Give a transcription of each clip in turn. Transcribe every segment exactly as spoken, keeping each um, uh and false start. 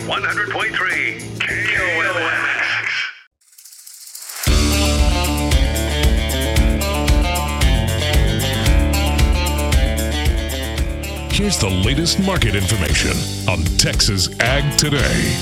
one hundred point three K O L X. Here's the latest market information on Texas Ag Today.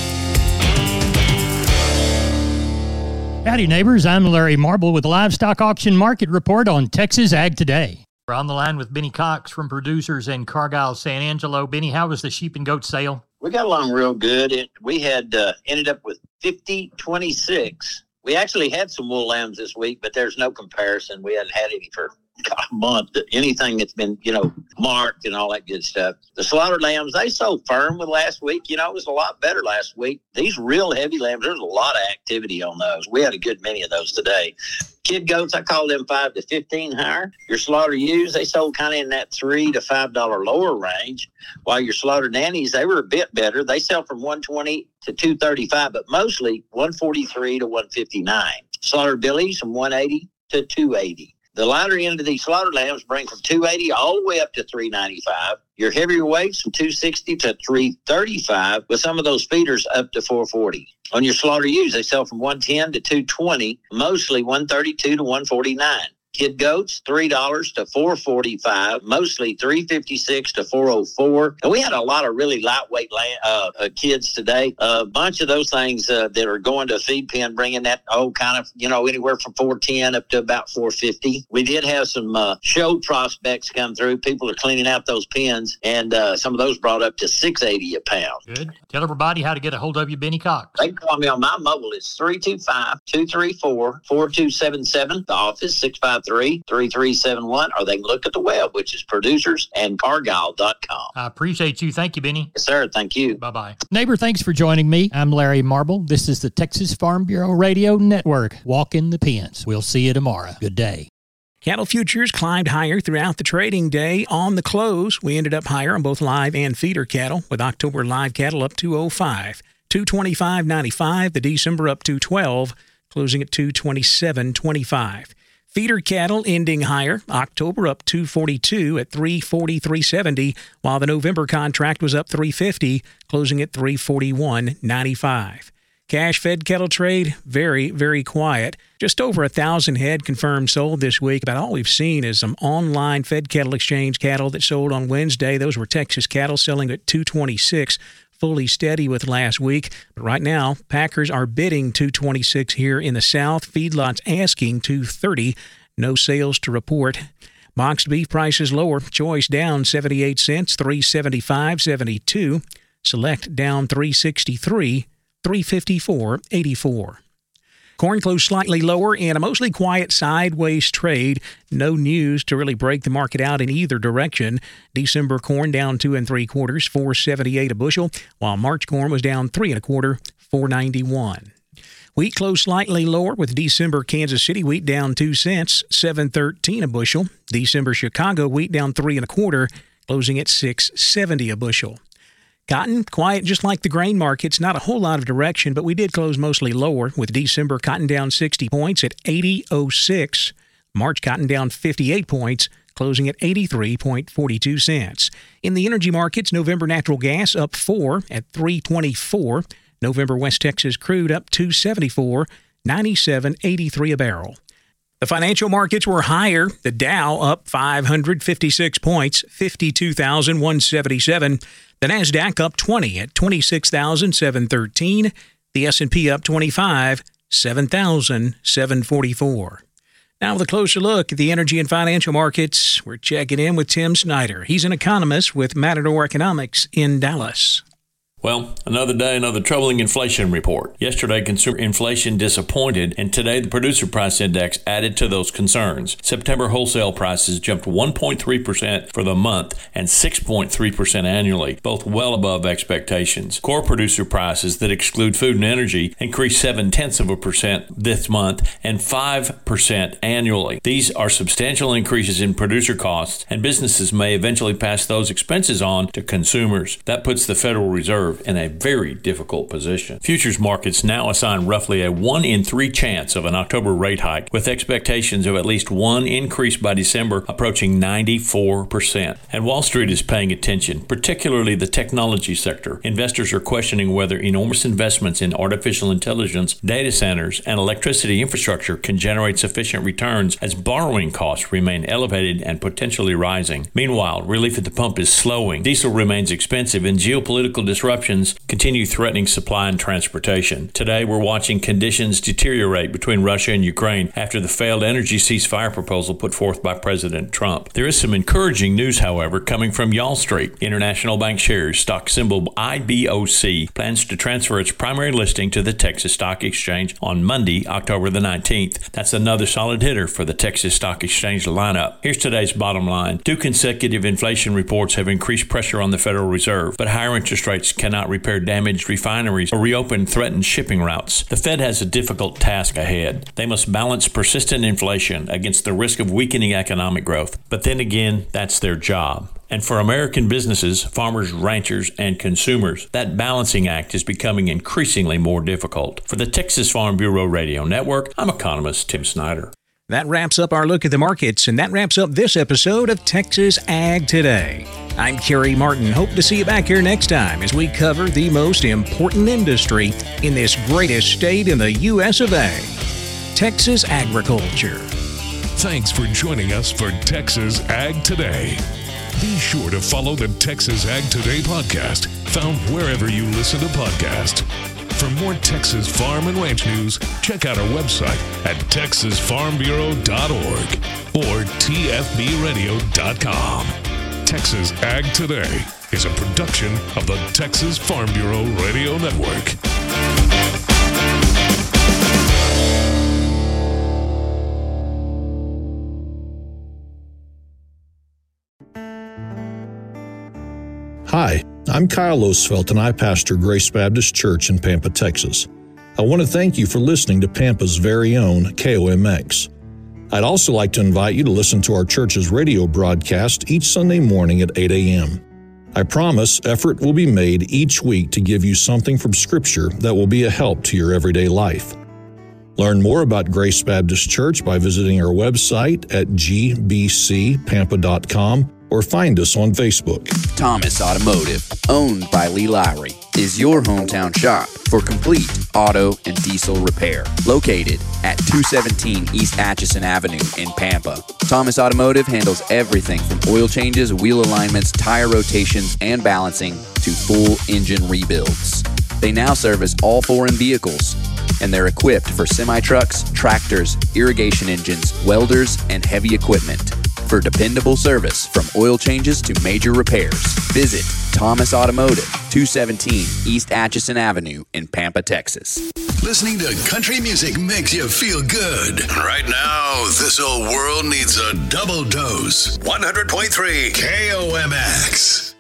Howdy, neighbors. I'm Larry Marble with the Livestock Auction Market Report on Texas Ag Today. We're on the line with Benny Cox from Producers in Cargyle, San Angelo. Benny, how was the sheep and goat sale? We got along real good. It, we had uh, ended up with fifty twenty-six. We actually had some wool lambs this week, but there's no comparison. We hadn't had any for a month. Anything that's been, you know, marked and all that good stuff. The slaughtered lambs, they sold firm with last week. You know, it was a lot better last week. These real heavy lambs, there's a lot of activity on those. We had a good many of those today. Kid goats, I call them five to fifteen higher. Your slaughter ewes, they sold kind of in that three to five dollar lower range. While your slaughter nannies, they were a bit better. They sell from one twenty to two thirty five, but mostly one forty three to one fifty nine. Slaughter billies from one eighty to two eighty. The lighter end of these slaughter lambs bring from two eighty all the way up to three ninety five. Your heavier weights from two sixty to three thirty five, with some of those feeders up to four forty. On your slaughter ewes, they sell from one ten to two twenty, mostly one thirty two to one forty nine. Kid goats, three dollars to four forty five, mostly three fifty six to four oh four. And we had a lot of really lightweight land, uh, uh, kids today. A bunch of those things uh, that are going to a feed pen, bringing that oh kind of you know anywhere from four ten up to about four fifty. We did have some uh, show prospects come through. People are cleaning out those pens, and uh, some of those brought up to six eighty a pound. Good. Tell everybody how to get a hold of you, Benny Cox. They can call me on my mobile. It's three two five, two three four, four two seven seven. The office six five three, three three seven one, or they can look at the web, which is producers and cargyle dot com. I appreciate you. Thank you, Benny. Yes, sir. Thank you. Bye-bye. Neighbor, thanks for joining me. I'm Larry Marble. This is the Texas Farm Bureau Radio Network. Walk in the pens. We'll see you tomorrow. Good day. Cattle futures climbed higher throughout the trading day. On the close, we ended up higher on both live and feeder cattle, with October live cattle up two oh five, two twenty-five ninety-five. The December up two twelve, closing at two twenty-seven twenty-five. Feeder cattle ending higher. October up two forty-two at three forty-three seventy, while the November contract was up three fifty, closing at three forty-one ninety-five. Cash-fed cattle trade, very, very quiet. Just over a thousand head confirmed sold this week. About all we've seen is some online fed cattle exchange cattle that sold on Wednesday. Those were Texas cattle selling at two twenty-six, fully steady with last week. But right now, packers are bidding two twenty-six here in the South. Feedlots asking two thirty. No sales to report. Boxed beef prices lower. Choice down seventy-eight cents, three seventy-five seventy-two. Select down three sixty-three, three fifty-four eighty-four. Corn closed slightly lower in a mostly quiet sideways trade. No news to really break the market out in either direction. December corn down two and three quarters, four seventy-eight a bushel, while March corn was down three and a quarter, four ninety-one. Wheat closed slightly lower, with December Kansas City wheat down two cents, seven thirteen a bushel. December Chicago wheat down three and a quarter, closing at six seventy a bushel. Cotton, quiet just like the grain markets, not a whole lot of direction, but we did close mostly lower, with December cotton down sixty points at eighty oh six. March cotton down fifty-eight points, closing at eighty-three forty-two cents. In the energy markets, November natural gas up four at three twenty-four. November West Texas crude up two seventy-four, ninety-seven eighty-three a barrel. The financial markets were higher. The Dow up five hundred fifty-six points, fifty-two thousand one hundred seventy-seven. The Nasdaq up twenty at twenty-six thousand seven hundred thirteen. The S and P up twenty-five, seven thousand seven hundred forty-four. Now with a closer look at the energy and financial markets, we're checking in with Tim Snyder. He's an economist with Matador Economics in Dallas. Well, another day, another troubling inflation report. Yesterday, consumer inflation disappointed, and today the producer price index added to those concerns. September wholesale prices jumped one point three percent for the month and six point three percent annually, both well above expectations. Core producer prices that exclude food and energy increased seven-tenths of a percent this month and five percent annually. These are substantial increases in producer costs, and businesses may eventually pass those expenses on to consumers. That puts the Federal Reserve Reserve in a very difficult position. Futures markets now assign roughly a one in three chance of an October rate hike, with expectations of at least one increase by December approaching ninety-four percent. And Wall Street is paying attention, particularly the technology sector. Investors are questioning whether enormous investments in artificial intelligence, data centers, and electricity infrastructure can generate sufficient returns as borrowing costs remain elevated and potentially rising. Meanwhile, relief at the pump is slowing. Diesel remains expensive, and geopolitical disruptions continue threatening supply and transportation. Today, we're watching conditions deteriorate between Russia and Ukraine after the failed energy ceasefire proposal put forth by President Trump. There is some encouraging news, however, coming from Wall Street. International Bank Shares, stock symbol I B O C, plans to transfer its primary listing to the Texas Stock Exchange on Monday, October the nineteenth. That's another solid hitter for the Texas Stock Exchange lineup. Here's today's bottom line. Two consecutive inflation reports have increased pressure on the Federal Reserve, but higher interest rates cannot repair damaged refineries or reopen threatened shipping routes. The Fed has a difficult task ahead. They must balance persistent inflation against the risk of weakening economic growth. But then again, that's their job. And for American businesses, farmers, ranchers, and consumers, that balancing act is becoming increasingly more difficult. For the Texas Farm Bureau Radio Network, I'm economist Tim Snyder. That wraps up our look at the markets, and that wraps up this episode of Texas Ag Today. I'm Kerry Martin. Hope to see you back here next time as we cover the most important industry in this greatest state in the U S of A, Texas agriculture. Thanks for joining us for Texas Ag Today. Be sure to follow the Texas Ag Today podcast, found wherever you listen to podcasts. For more Texas farm and ranch news, check out our website at texas farm bureau dot org or t f b radio dot com. Texas Ag Today is a production of the Texas Farm Bureau Radio Network. Hi, I'm Kyle Osfelt, and I pastor Grace Baptist Church in Pampa, Texas. I want to thank you for listening to Pampa's very own K O M X. I'd also like to invite you to listen to our church's radio broadcast each Sunday morning at eight a.m. I promise effort will be made each week to give you something from Scripture that will be a help to your everyday life. Learn more about Grace Baptist Church by visiting our website at g b c pampa dot com or find us on Facebook. Thomas Automotive, owned by Lee Lowry, is your hometown shop for complete auto and diesel repair. Located at two seventeen East Atchison Avenue in Pampa, Thomas Automotive handles everything from oil changes, wheel alignments, tire rotations, and balancing to full engine rebuilds. They now service all foreign vehicles, and they're equipped for semi-trucks, tractors, irrigation engines, welders, and heavy equipment. For dependable service from oil changes to major repairs, visit Thomas Automotive, two seventeen East Atchison Avenue in Pampa, Texas. Listening to country music makes you feel good. Right now, this old world needs a double dose. one hundred point three K O M X.